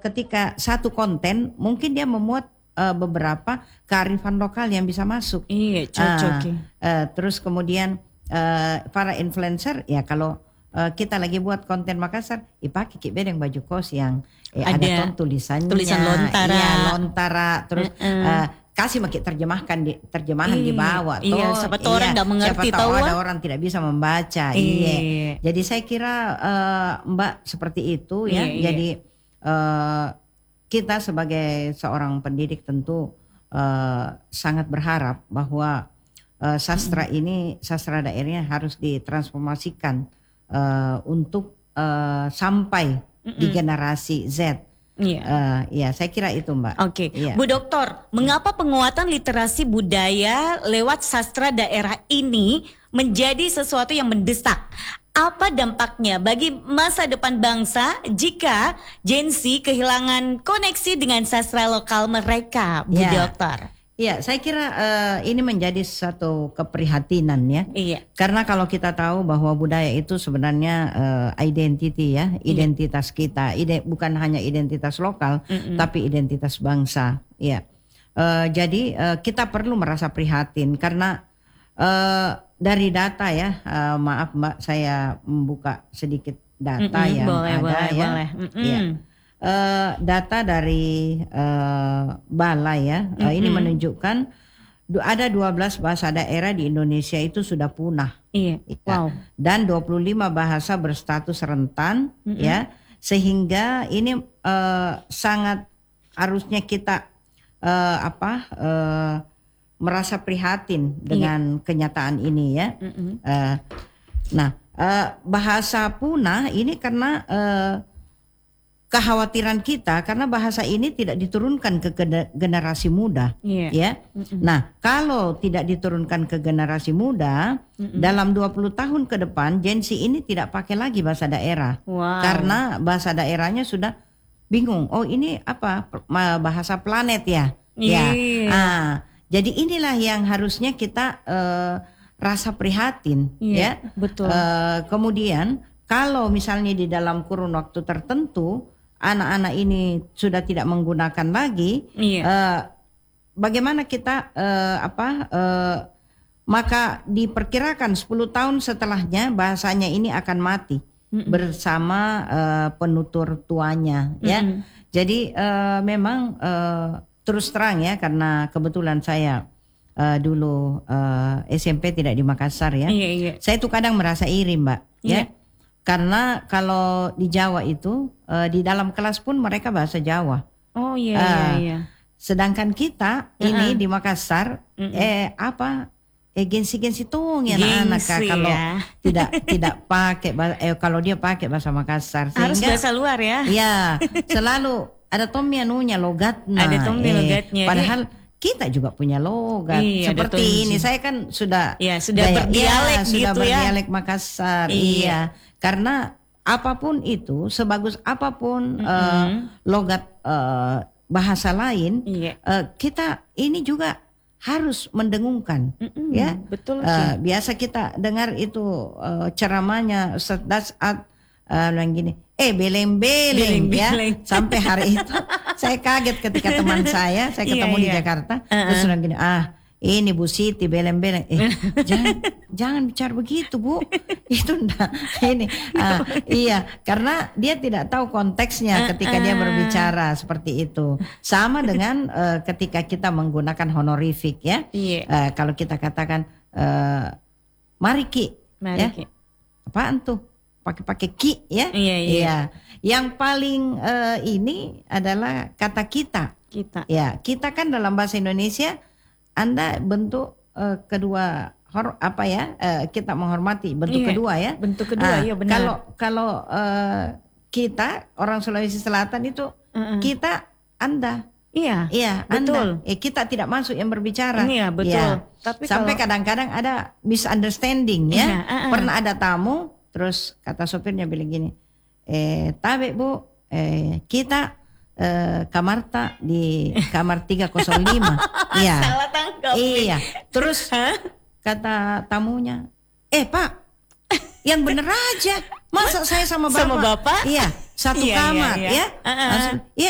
ketika satu konten mungkin dia memuat beberapa kearifan lokal yang bisa masuk. Iya, cocok. Terus kemudian para influencer ya kalau kita lagi buat konten Makassar, pakai bedeng baju kos yang ada tulisan lontara. Iya, lontara. Terus kasih makin terjemahan di bawah. Iya, siapa tahu orang nggak mengerti, siapa tahu ada orang tidak bisa membaca. Iya. Jadi saya kira Mbak seperti itu ya. Jadi kita sebagai seorang pendidik tentu sangat berharap bahwa sastra ini, sastra daerahnya harus ditransformasikan untuk sampai di generasi Z. Ya, saya kira itu Mbak. Oke, Bu Doktor, mengapa penguatan literasi budaya lewat sastra daerah ini menjadi sesuatu yang mendesak? Apa dampaknya bagi masa depan bangsa jika Gen Z kehilangan koneksi dengan sastra lokal mereka, Bu Doktor? Iya, saya kira ini menjadi satu keprihatinan ya. Iya. Karena kalau kita tahu bahwa budaya itu sebenarnya identity ya, identitas kita, bukan hanya identitas lokal, tapi identitas bangsa. Ya. Jadi kita perlu merasa prihatin karena dari data ya, maaf Mbak, saya membuka sedikit data yang ada ya. Iya. Data dari Balai ya, ini menunjukkan ada 12 bahasa daerah di Indonesia itu sudah punah. Iya. Wow. Dan 25 bahasa berstatus rentan ya, sehingga ini sangat harusnya kita merasa prihatin dengan kenyataan ini ya. Bahasa punah ini karena kekhawatiran kita karena bahasa ini tidak diturunkan ke generasi muda, ya. Nah, kalau tidak diturunkan ke generasi muda, dalam 20 tahun ke depan Gen Z ini tidak pakai lagi bahasa daerah. Karena bahasa daerahnya sudah bingung. Oh, ini apa? Bahasa planet ya. Ya. Jadi inilah yang harusnya kita rasa prihatin, ya. Betul. Kemudian kalau misalnya di dalam kurun waktu tertentu anak-anak ini sudah tidak menggunakan lagi, bagaimana kita maka diperkirakan 10 tahun setelahnya bahasanya ini akan mati bersama penutur tuanya, ya. Jadi memang terus terang ya, karena kebetulan saya dulu SMP tidak di Makassar ya. Saya tuh kadang merasa iri Mbak, ya. Karena kalau di Jawa itu di dalam kelas pun mereka bahasa Jawa. Oh iya. Sedangkan kita ini di Makassar gengsi tuh ya anak-anak kalau tidak pakai kalau dia pakai bahasa Makassar sehingga harus bahasa luar ya. Ya, selalu ada logatnya. Ada logatnya. Padahal kita juga punya logat seperti ini. Saya kan sudah berdialek sudah gitu berdialek Makassar. Iya. Karena apapun itu, sebagus apapun logat bahasa lain, kita ini juga harus mendengungkan, ya. Betul. Biasa kita dengar itu ceramahnya Ustaz Dasat bilang gini, beleng-beleng ya. Sampai hari itu saya kaget ketika teman saya ketemu di Jakarta, terus bilang gini, ini Bu Siti beleng-beleng. Jangan bicara begitu Bu. Itu enggak. Ini iya, karena dia tidak tahu konteksnya ketika dia berbicara seperti itu. Sama dengan ketika kita menggunakan honorific ya. Kalau kita katakan mari Ki. Ya. Apaan tuh? Pakai Ki ya. Iya. Yang paling ini adalah kata kita. Ya, kita kan dalam bahasa Indonesia Anda bentuk kedua kita menghormati bentuk kedua ya. Bentuk kedua ya benar. Kalau kita orang Sulawesi Selatan itu kita Anda. Iya, betul. Anda. Kita tidak masuk yang berbicara. Iya, betul. Ya. Tapi sampai kadang-kadang ada misunderstanding ya. Pernah ada tamu terus kata sopirnya bilang gini, tabe Bu, kita Kamarta di kamar 305. Iya. Salah tangkap. Iya. Terus kata tamunya, Pak, yang bener aja. Masa saya sama Bapak? Sama Bapak? Iya, satu kamar ya. Langsung,